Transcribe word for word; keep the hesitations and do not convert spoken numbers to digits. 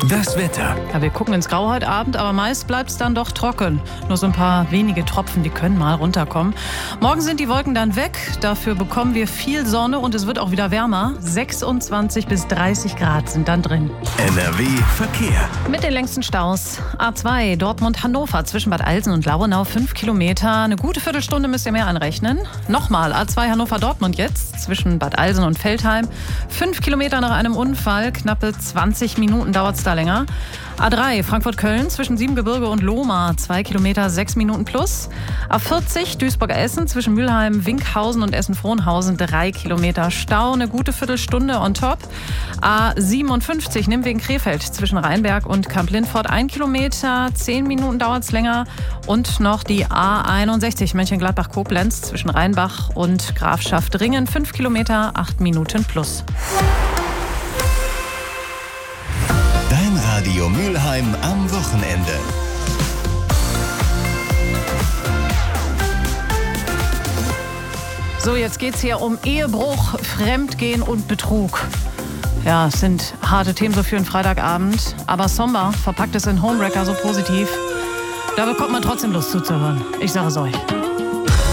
Das Wetter. Ja, wir gucken ins Grau heute Abend, aber meist bleibt es dann doch trocken. Nur so ein paar wenige Tropfen, die können mal runterkommen. Morgen sind die Wolken dann weg. Dafür bekommen wir viel Sonne und es wird auch wieder wärmer. sechsundzwanzig bis dreißig Grad sind dann drin. N R W Verkehr. Mit den längsten Staus. A zwei Dortmund-Hannover zwischen Bad Alsen und Lauenau fünf Kilometer. Eine gute Viertelstunde müsst ihr mehr anrechnen. Nochmal A zwei Hannover-Dortmund jetzt zwischen Bad Alsen und Veltheim. fünf Kilometer nach einem Unfall. Knappe zwanzig Minuten dauert es da länger. A drei Frankfurt-Köln zwischen Siebengebirge und Lohmar. zwei Kilometer, sechs Minuten plus. A vierzig Duisburg-Essen zwischen Mülheim, Winkhausen und Essen-Frohnhausen. drei Kilometer Stau. Eine gute Viertelstunde on top. A siebenundfünfzig Nimwegen-Krefeld zwischen Rheinberg und Kamp-Lindfort. ein Kilometer, zehn Minuten dauert es länger. Und noch die A einundsechzig Mönchengladbach-Koblenz zwischen Rheinbach und Grafschaft-Ringen. fünf Kilometer, acht Minuten plus. Dein Radio Mülheim am Wochenende. So, jetzt geht's hier um Ehebruch, Fremdgehen und Betrug. Ja, es sind harte Themen so für einen Freitagabend. Aber Somber verpackt es in Homewrecker so positiv. Da bekommt man trotzdem Lust zuzuhören. Ich sage es euch.